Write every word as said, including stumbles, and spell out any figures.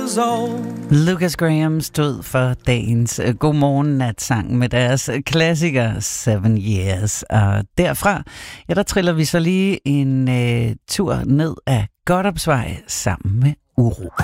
years old. Lucas Graham stod for dagens Godmorgen Natsang med deres klassiker Seven Years. Og derfra, ja, der triller vi så lige en uh, tur ned ad Godthåbsvej sammen med Uro.